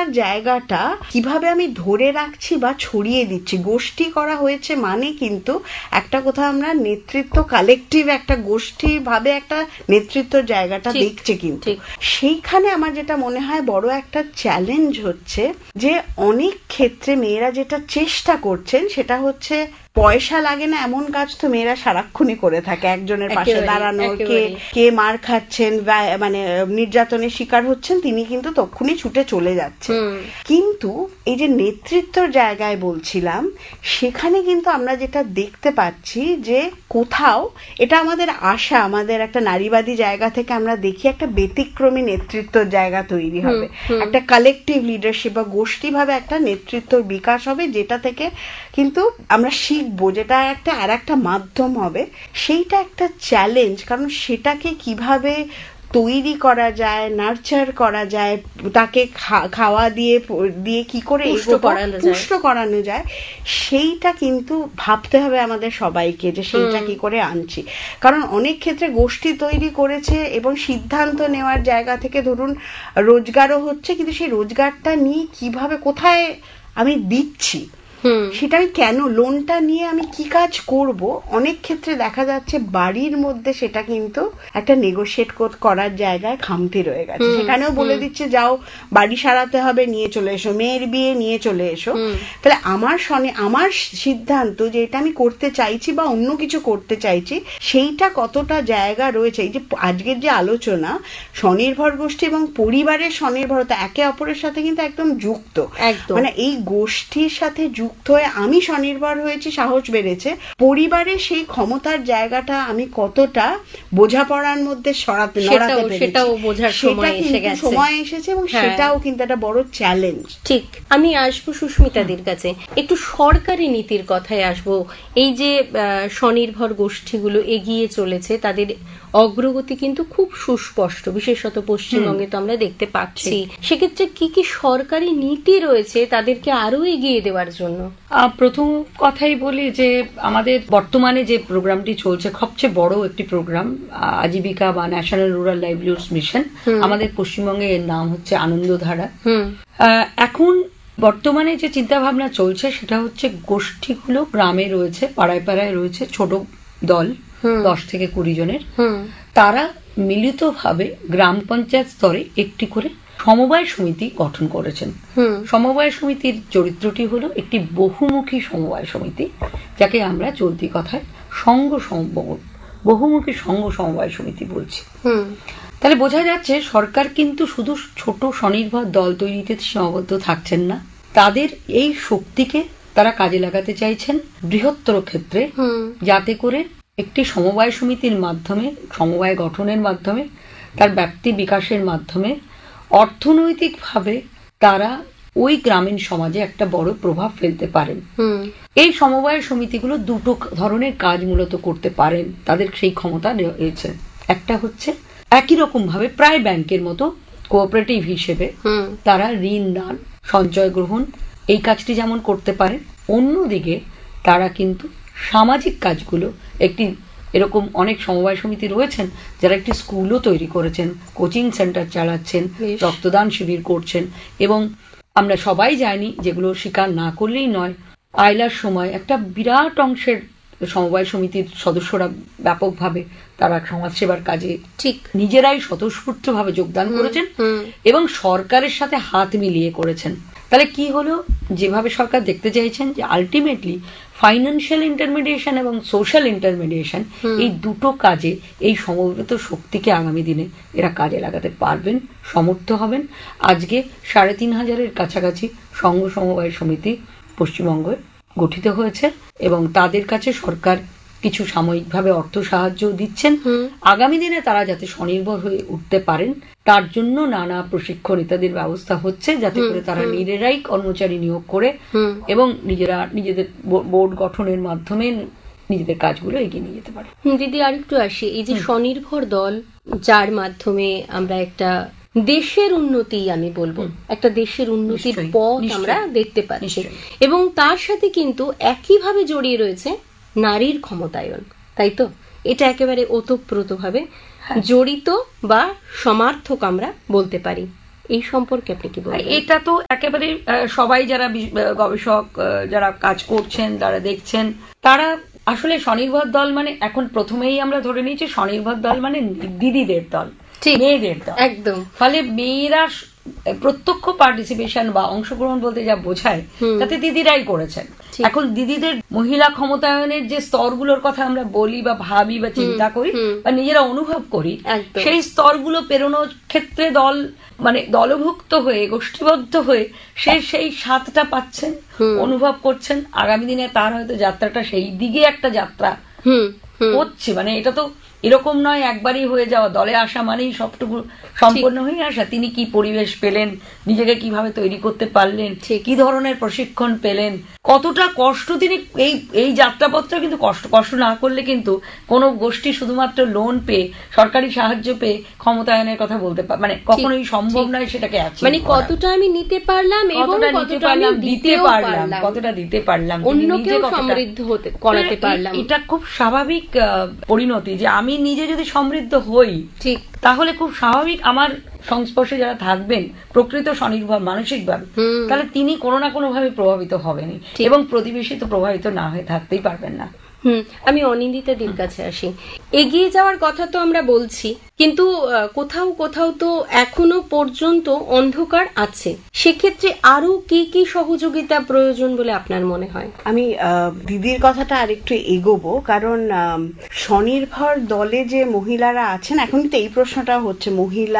জায়গাটা কিভাবে আমি ধরে রাখছি বা ছড়িয়ে দিচ্ছি। গোষ্ঠী করা হয়েছে মানে কিন্তু একটা কোথাও আমরা নেতৃত্ব, কালেকটিভ একটা গোষ্ঠী ভাবে একটা নেতৃত্বের জায়গাটা দেখছে। কিন্তু সেইখানে আমার যেটা মনে হয় বড় একটা চ্যালেঞ্জ হচ্ছে যে অনেক ক্ষেত্রে মেয়েরা যেটা চেষ্টা করছেন সেটা হচ্ছে পয়সা লাগে না এমন কাজ তো মেয়েরা সারাক্ষণই করে থাকে, একজনের পাশে দাঁড়ানো, কে মার খাচ্ছেন মানে নির্যাতনের শিকার হচ্ছেন তিনি কিন্তু তক্ষুনি ছুটে চলে যাচ্ছেন। কিন্তু এই যে নেতৃত্বের জায়গায় বলছিলাম সেখানে কিন্তু আমরা যেটা দেখতে পাচ্ছি যে কোথাও এটা আমাদের আশা, আমাদের একটা নারীবাদী জায়গা থেকে আমরা দেখি একটা ব্যতিক্রমী নেতৃত্বের জায়গা তৈরি হবে, একটা কালেকটিভ লিডারশিপ বা গোষ্ঠীভাবে একটা নেতৃত্বের বিকাশ হবে যেটা থেকে কিন্তু আমরা শিখবো, যেটা একটা আর একটা মাধ্যম হবে। সেইটা একটা চ্যালেঞ্জ, কারণ সেটাকে কিভাবে তৈরি করা যায়, নার্চার করা যায়, তাকে খাওয়া দিয়ে কি করে পুষ্ট করানো যায়, সেইটা কিন্তু ভাবতে হবে আমাদের সবাইকে যে সেইটা কি করে আনছি। কারণ অনেক ক্ষেত্রে গোষ্ঠী তৈরি করেছে এবং সিদ্ধান্ত নেওয়ার জায়গা থেকে ধরুন রোজগারও হচ্ছে, কিন্তু সেই রোজগারটা নিয়ে কিভাবে কোথায় আমি দিচ্ছি, সেটা আমি কেন, লোনটা নিয়ে আমি কি কাজ করব, অনেক ক্ষেত্রে দেখা যাচ্ছে বাড়ির মধ্যে সেটা কিন্তু একটা নেগোশিয়েট করার জায়গায় খামতি রয়ে গেছে। সেখানেও বলে দিচ্ছে যাও বাড়ি সারাতে হবে, নিয়ে চলে এসো, মেয়ের বিয়ে নিয়ে চলে এসো। তাহলে আমার সিদ্ধান্ত যে এটা আমি করতে চাইছি বা অন্য কিছু করতে চাইছি সেইটা কতটা জায়গা রয়েছে। এই যে আজকের যে আলোচনা স্বনির্ভর গোষ্ঠী এবং পরিবারের স্বনির্ভরতা একে অপরের সাথে কিন্তু একদম যুক্ত, মানে এই গোষ্ঠীর সাথে যুক্ত হয়ে আমি স্বনির্ভর হয়েছি, সাহস বেড়েছে, পরিবারে সেই ক্ষমতার জায়গাটা আমি কতটা বোঝাপড়ার মধ্যে নড়াতে পেরেছি সেটাও বোঝার সময় এসেছে এবং সেটাও কিন্তু একটা বড় চ্যালেঞ্জ। ঠিক, আমি আসবো সুস্মিতাদের কাছে, একটু সরকারি নীতির কথায় আসবো। এই যে স্বনির্ভর গোষ্ঠীগুলো এগিয়ে চলেছে তাদের অগ্রগতি কিন্তু খুব সুস্পষ্ট, বিশেষত পশ্চিমবঙ্গে তো আমরা দেখতে পাচ্ছি। সেক্ষেত্রে কি কি সরকারি নীতি রয়েছে তাদেরকে আরো এগিয়ে দেওয়ার জন্য? প্রথম কথাই বলি যে আমাদের বর্তমানে যে প্রোগ্রামটি চলছে সবচেয়ে বড় একটি প্রোগ্রাম আজীবিকা বা ন্যাশনাল রুরাল লাইভলিহুডস মিশন, আমাদের পশ্চিমবঙ্গে এর নাম হচ্ছে আনন্দধারা। এখন বর্তমানে যে চিন্তা ভাবনা চলছে সেটা হচ্ছে গোষ্ঠীগুলো গ্রামে রয়েছে, পাড়ায় পাড়ায় রয়েছে ছোট দল 10 থেকে 20 জনের, তারা মিলিতভাবে গ্রাম পঞ্চায়েত স্তরে একটি করে সমবায় সমিতি গঠন করেছেন। সমবায় সমিতির চরিত্রটি হলো একটি বহুমুখী সমবায় সমিতি, যাকে আমরা চলতি কথায় বহুমুখী সংঘ সমবায় সমিতি বলছি। তাহলে বোঝা যাচ্ছে সরকার কিন্তু শুধু ছোট স্বনির্ভর দল তৈরিতে সীমাবদ্ধ থাকছেন না, তাদের এই শক্তিকে তারা কাজে লাগাতে চাইছেন বৃহত্তর ক্ষেত্রে, যাতে করে একটি সমবায় সমিতির মাধ্যমে, সমবায় গঠনের মাধ্যমে, তার ব্যাপ্তি বিকাশের মাধ্যমে অর্থনৈতিকভাবে তারা ওই গ্রামীণ সমাজে একটা বড় প্রভাব ফেলতে পারেন। এই সমবায় সমিতিগুলো দুটো ধরনের কাজ মূলত করতে পারেন, তাদের সেই ক্ষমতা রয়েছে। একটা হচ্ছে একই রকম ভাবে প্রায় ব্যাংকের মতো কোঅপারেটিভ হিসেবে তারা ঋণ দান, সঞ্চয় গ্রহণ এই কাজটি যেমন করতে পারেন, অন্যদিকে তারা কিন্তু সামাজিক কাজগুলো, একটি এরকম অনেক সমবায় সমিতি রয়েছেন যারা একটি স্কুলও তৈরি করেছেন, কোচিং সেন্টার চালাচ্ছেন, রক্তদান শিবির করছেন, এবং আমরা সবাই জানি যেগুলো স্বীকার না করলেই নয়, আইলার সময় একটা বিরাট অংশের সমবায় সমিতির সদস্যরা ব্যাপকভাবে তারা সমাজসেবার কাজে ঠিক নিজেরাই স্বতঃস্ফূর্তভাবে যোগদান করেছেন এবং সরকারের সাথে হাত মিলিয়ে করেছেন। তাহলে কি হলো, যেভাবে সরকার দেখতে চাইছেন যে আলটিমেটলি ফাইন্যান্সিয়াল ইন্টারমিডিয়েশন এবং সোশ্যাল ইন্টারমিডিয়েশন এই দুটো কাজে এই সমবেত শক্তিকে আগামী দিনে এরা কাজে লাগাতে পারবেন, সমর্থ হবেন। আজকে ৩৫০০-এর কাছাকাছি সংঘ সমবায় সমিতি পশ্চিমবঙ্গে গঠিত হয়েছে এবং তাদের কাছে সরকার কিছু সাময়িকভাবে অর্থ সাহায্য দিচ্ছেন। আগামী দিনে তারা যাতে স্বনির্ভর হয়ে উঠতে পারেন তার জন্য নানা প্রশিক্ষণ ইত্যাদির ব্যবস্থা হচ্ছে, যাতে করে তারা নিজেরাই কর্মচারী নিয়োগ করে এবং নিজেদের বোর্ড গঠনের মাধ্যমে নিজেদের কাজগুলো এগিয়ে নিয়ে যেতে পারে। দিদি আরেকটু আসি, এই যে স্বনির্ভর দল যার মাধ্যমে আমরা একটা দেশের উন্নতি, আমি বলবো একটা দেশের উন্নতির পথ আমরা দেখতে পাচ্ছি, এবং তার সাথে কিন্তু একইভাবে জড়িয়ে রয়েছে নারীর ক্ষমতায়ন, তাই তো? এটা একেবারে ওতপ্রোতভাবে জড়িত বা সমার্থক আমরা বলতে পারি। এই সম্পর্কে আপনি কি বলবেন? এটা তো একেবারে সবাই যারা গবেষক যারা কাজ করছেন, যারা দেখছেন, তারা আসলে স্বনির্ভর দল মানে এখন প্রথমেই আমরা ধরে নিয়েছি স্বনির্ভর দল মানে দিদিদের দল, মেয়েদের দল। একদম। ফলে মেয়েরা প্রত্যক্ষ পার্টিসিপেশন বা অংশগ্রহণ বলতে যা বোঝায় তাতে দিদিরাই করেছেন। এখন দিদিদের মহিলা ক্ষমতায়নের যে স্তরগুলোর কথা আমরা বলি বা ভাবি বা চিন্তা করি বা নিজেরা অনুভব করি, সেই স্তরগুলো পেরোনোর ক্ষেত্রে দল মানে দলভুক্ত হয়ে গোষ্ঠীবদ্ধ হয়ে সেই স্বাদটা পাচ্ছেন, অনুভব করছেন। আগামী দিনে তার হয়তো যাত্রাটা সেই দিকে একটা যাত্রা হচ্ছে। মানে এটা তো এরকম নয় একবারই হয়ে যাওয়া, দলে আসা মানেই সবটুকু সম্পূর্ণ হয়ে আসা। তিনি কি পরিবেশ পেলেন, নিজেকে কিভাবে তৈরি করতে পারলেন, কি ধরনের প্রশিক্ষণ পেলেন, কতটা কষ্ট তিনি এই যাত্রাপথটা কিন্তু কষ্ট না করলে কিন্তু কোন গোষ্ঠী শুধুমাত্র লোন পেয়ে সরকারি সাহায্য পেয়ে ক্ষমতায়নের কথা বলতে পারে মানে কখনোই সম্ভব নয় সেটাকে। মানে কতটা আমি নিতে পারলাম এবং কতটা আমি দিতে পারলাম, কতটা দিতে পারলাম, অন্যকেও সমৃদ্ধ হতে করাতে পারলাম। এটা খুব স্বাভাবিক পরিণতি যে আমি নিজে যদি সমৃদ্ধ হই, ঠিক তাহলে খুব স্বাভাবিক আমার সংস্পর্শে যারা থাকবেন প্রকৃত স্বনির্ভর মানসিকভাবে, তাহলে তিনি কোনো না কোনো ভাবে প্রভাবিত হবেনই এবং প্রতিবেশী তো প্রভাবিত না হয়ে থাকতেই পারবেন না। আমি অনিন্দিতাদির কাছে আসি। এগিয়ে যাওয়ার কথা তো আমরা বলছি, কিন্তু কোথাও কোথাও তো এখনো পর্যন্ত অন্ধকার আছে। সেক্ষেত্রে আরো কি কি সহযোগিতা প্রয়োজন বলে আপনার মনে হয়? আমি দিদির কথাটা আরেকটু এগোবো, কারণ স্বনির্ভর দলে যে মহিলারা আছেন, এখন কিন্তু এই প্রশ্নটা হচ্ছে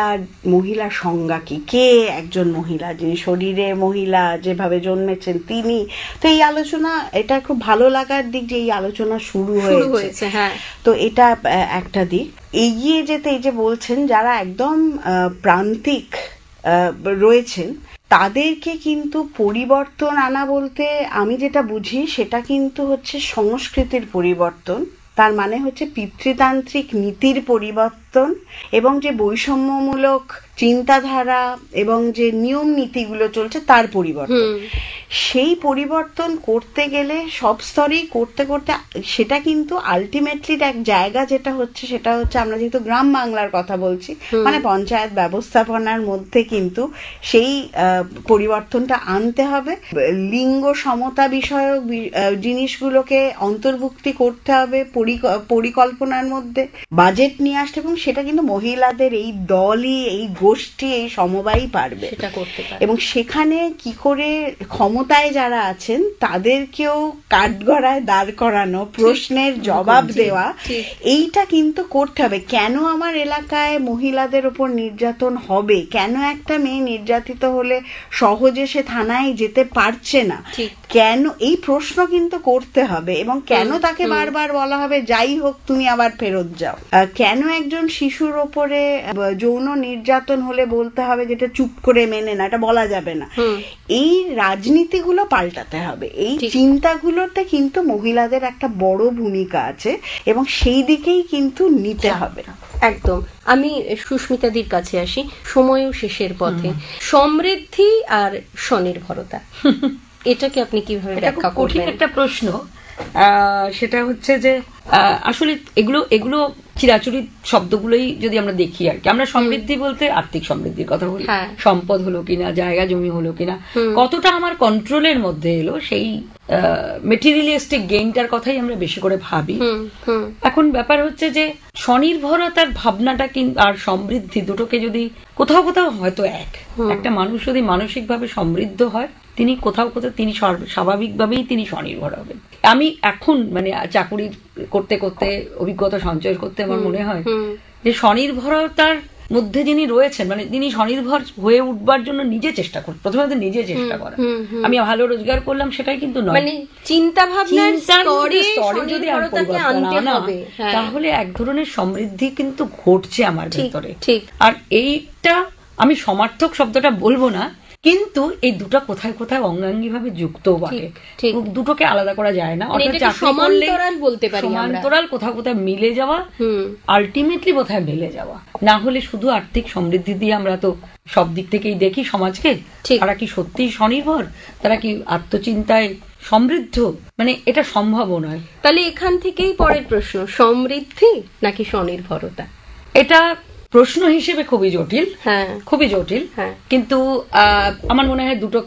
মহিলা সংজ্ঞা কি, কে একজন মহিলা, যিনি শরীরে মহিলা যেভাবে জন্মেছেন তিনি। তো এই আলোচনা, এটা খুব ভালো লাগার দিক যে এই আলোচনা শুরু হয়েছে। হ্যাঁ, তো এটা একটা দিক। এগিয়ে যেতে এই যে বলছেন যারা একদম প্রান্তিক রয়েছেন তাদেরকে কিন্তু পরিবর্তন আনা বলতে আমি যেটা বুঝি সেটা কিন্তু হচ্ছে সংস্কৃতির পরিবর্তন। তার মানে হচ্ছে পিতৃতান্ত্রিক নীতির পরিবর্তন এবং যে বৈষম্যমূলক চিন্তাধারা এবং যে নিয়ম নীতিগুলো চলছে তার পরিবর্তন। সেই পরিবর্তন করতে গেলে সব স্তরেই করতে করতে সেটা কিন্তু আলটিমেটলি এক জায়গা যেটা হচ্ছে সেটা হচ্ছে আমরা যেহেতু গ্রাম বাংলার কথা বলছি, মানে পঞ্চায়েত ব্যবস্থাপনার মধ্যে কিন্তু সেই পরিবর্তনটা আনতে হবে। লিঙ্গ সমতা বিষয়ক জিনিসগুলোকে অন্তর্ভুক্তি করতে হবে পরিকল্পনার মধ্যে, বাজেট নিয়ে আসতে, এবং সেটা কিন্তু মহিলাদের এই দলই, এই গোষ্ঠী, এই সমবায়ই পারবে সেটা করতে। এবং সেখানে কি করে ক্ষমতায় যারা আছেন তাদেরকেও কাঠগড়ায় দাঁড় করানো, প্রশ্নের জবাব দেওয়া, এইটা কিন্তু করতে হবে। কেন আমার এলাকায় মহিলাদের উপর নির্যাতন হবে, কেন একটা মেয়ে নির্যাতিত হলে সহজে সে থানায় যেতে পারছে না, কেন, এই প্রশ্ন কিন্তু করতে হবে। এবং কেন তাকে বারবার বলা হবে যাই হোক তুমি আবার ফেরত যাও, কেন একজন শিশুর ওপরে যৌন নির্যাতন হলে বলতে হবে যেটা চুপ করে মেনে না, এটা বলা যাবে না। এই রাজনীতিগুলো পাল্টাতে হবে, এই চিন্তাগুলোতে কিন্তু মহিলাদের একটা বড় ভূমিকা আছে এবং সেই দিকেই কিন্তু নিতে হবে। একদম। আমি সুস্মিতাদির কাছে আসি, সময়ও শেষের পথে। সমৃদ্ধি আর স্বনির্ভরতা, এটাকে আপনি কিভাবে ব্যাখ্যা করবেন? কঠিন একটা প্রশ্ন। সেটা হচ্ছে যে আসলে এগুলো চিরাচরিত শব্দগুলোই যদি আমরা দেখি আর কি, আমরা সমৃদ্ধি বলতে আর্থিক সমৃদ্ধির কথা বলি, সম্পদ হলো কিনা, জায়গা জমি হলো কিনা, কতটা আমার কন্ট্রোলের মধ্যে এলো, সেই মেটেরিয়ালিস্টিক গেইনটার কথাই আমরা বেশি করে ভাবি। এখন ব্যাপার হচ্ছে যে স্বনির্ভরতার ভাবনাটা আর সমৃদ্ধি দুটোকে যদি কোথাও কোথাও হয়তো একটা মানুষ যদি মানসিকভাবে সমৃদ্ধ হয় তিনি কোথাও তিনি স্বাভাবিকভাবেই তিনি স্বনির্ভর হবেন। আমি এখন মানে চাকুরি করতে করতে অভিজ্ঞতা সঞ্চয় করতে আমার মনে হয় যে স্বনির্ভরতার মধ্যে যিনি রয়েছেন, মানে তিনি স্বনির্ভর হয়ে উঠবার জন্য নিজে চেষ্টা করেন, প্রথমে নিজে চেষ্টা করা। আমি ভালো রোজগার করলাম সেটাই কিন্তু নয়, মানে চিন্তা ভাবনার স্তরে যদি তাহলে এক ধরনের সমৃদ্ধি কিন্তু ঘটছে আমার ভেতরে। আর এইটা আমি সমার্থক শব্দটা বলবো না, কিন্তু এই দুটো কোথায় কোথায় অঙ্গাঙ্গি ভাবে যুক্ত বটে, দুটোকে আলাদা করা যায় না। সমান্তরাল কোথাও কোথাও মিলে যাওয়া, আলটিমেটলি কোথায় মিলে যাওয়া। না হলে শুধু আর্থিক সমৃদ্ধি দিয়ে আমরা তো সব দিক থেকেই দেখি সমাজকে, তারা কি সত্যিই স্বনির্ভর, তারা কি আত্মচিন্তায় সমৃদ্ধ, মানে এটা সম্ভব নয়। তাহলে এখান থেকেই পরের প্রশ্ন, সমৃদ্ধি নাকি স্বনির্ভরতা? এটা প্রশ্ন হিসেবে খুবই জটিল, হ্যাঁ খুবই জটিল। হ্যাঁ। কিন্তু আমার মনে হয় দুটো